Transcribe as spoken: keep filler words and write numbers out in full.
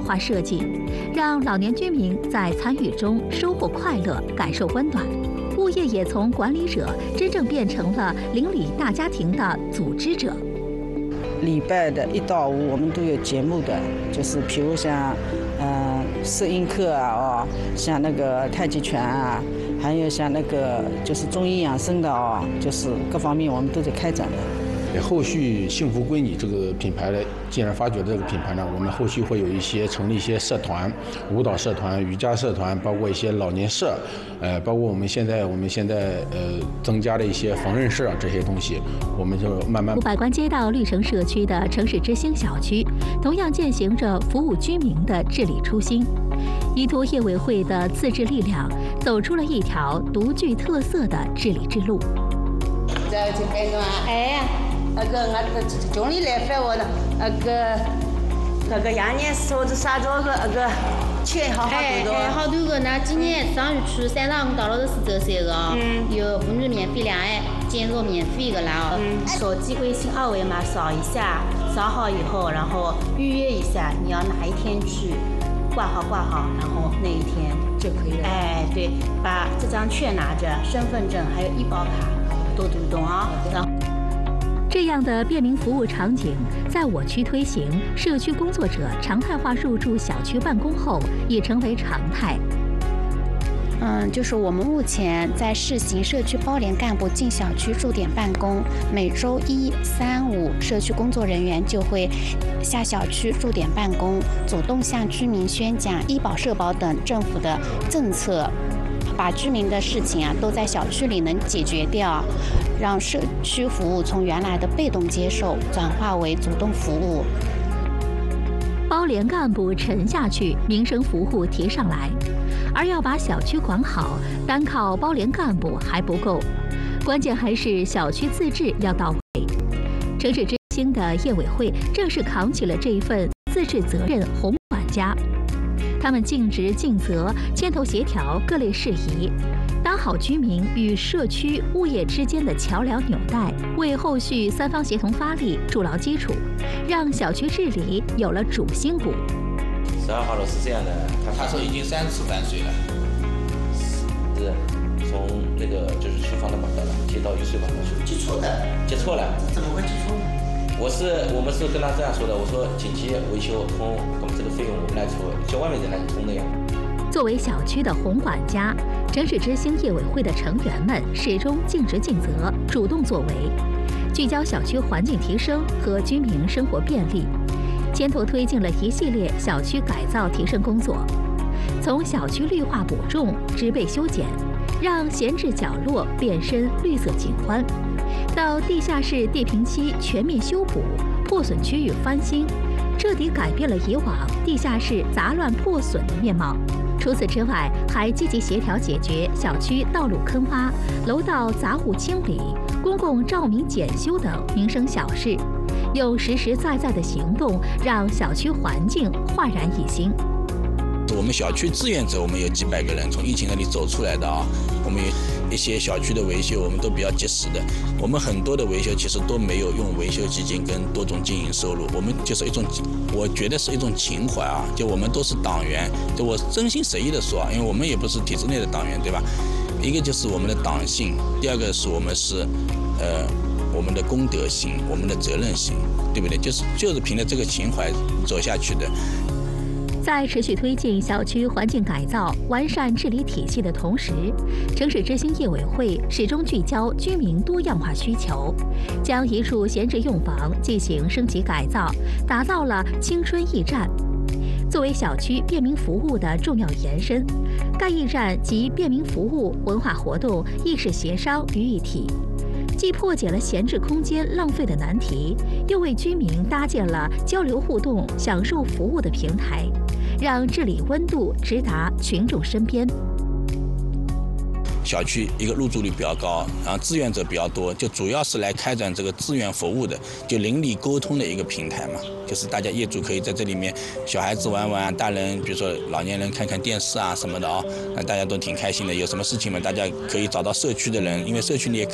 化设计，让老年居民在参与中收获快乐，感受温暖。物业也从管理者真正变成了邻里大家庭的组织者。 礼拜的一到五，我们都有节目的，就是比如像，呃，摄影课啊，哦，像那个太极拳啊，还有像那个就是中医养生的哦，就是各方面我们都在开展的。 后续幸福归你这个品牌呢，既然发掘这个品牌呢，我们后续会有一些成立一些社团，舞蹈社团、瑜伽社团，包括一些老年社，呃，包括我们现在我们现在呃增加的一些缝纫社这些东西，我们就慢慢。 百官街道绿城社区的城市之星小区，同样践行着服务居民的治理初心，依托业委会的自治力量，走出了一条独具特色的治理之路。 在这边个哎。那个俺这兄弟来反我的那个那个羊年说子啥着个那个钱好好多多。 哎，好多个。那今年上月初三上到了都是这些个，嗯，有妇女免费两哎，健肉免费个啦。嗯，手机微信二维码扫一下，扫好以后，然后预约一下你要哪一天去挂号挂号，然后那一天就可以了。 哎，对，把这张券拿着，身份证还有医保卡都读懂啊，然后。 这样的便民服务场景，在我区推行，社区工作者常态化入驻小区办公后，也成为常态。 嗯，就是我们目前在试行社区包联干部进小区驻点办公，每周一、三、五，社区工作人员就会下小区驻点办公，主动向居民宣讲医保、社保等政府的政策。把居民的事情啊都在小区里能解决掉，让社区服务从原来的被动接受转化为主动服务。 包联干部沉下去，民生服务提上来，而要把小区管好，单靠包联干部还不够，关键还是小区自治要到位。城市之星的业委会正是扛起了这一份自治责任红管家。他们尽职尽责，牵头协调各类事宜，当好居民与社区物业之间的桥梁纽带，为后续三方协同发力筑牢基础，让小区治理有了主心骨。 十二号楼是这样的，他他说已经三次反水了， 是从那个就是厨房的管道了，接到雨水管道去， 接错的， 接错了， 怎么会接错呢？ 我是我们是跟他这样说的，我说紧急维修通，那么这个费用我们来出，叫外面人来通的呀。 作为小区的红管家，城市之星业委会的成员们始终尽职尽责，主动作为，聚焦小区环境提升和居民生活便利，牵头推进了一系列小区改造提升工作，从小区绿化补种、植被修剪，让闲置角落变身绿色景观。到地下室地平期全面修补，破损区域翻新，彻底改变了以往地下室杂乱破损的面貌。除此之外，还积极协调解决小区道路坑洼、楼道杂物清理、公共照明检修等民生小事，用实实在在的行动让小区环境焕然一新。 我们小区志愿者，我们有几百个人从疫情那里走出来的啊。我们有一些小区的维修，我们都比较及时的。我们很多的维修其实都没有用维修基金跟多种经营收入，我们就是一种，我觉得是一种情怀啊。就我们都是党员，就我真心实意的说，因为我们也不是体制内的党员，对吧？一个就是我们的党性，第二个是我们是，呃，我们的公德心，我们的责任心，对不对？就是就是凭着这个情怀走下去的。 在持续推进小区环境改造、完善治理体系的同时，城市之星业委会始终聚焦居民多样化需求，将一处闲置用房进行升级改造，打造了青春驿站。作为小区便民服务的重要延伸，该驿站集便民服务、文化活动、意识协商于一体，既破解了闲置空间浪费的难题，又为居民搭建了交流互动、享受服务的平台，让治理温度直达群众身边。 小区一个入住率比较高，然后志愿者比较多，就主要是来开展这个志愿服务的，就邻里沟通的一个平台嘛。就是大家业主可以在这里面，小孩子玩玩，大人比如说老年人看看电视啊什么的啊，那大家都挺开心的。有什么事情嘛，大家可以找到社区的人，因为社区里也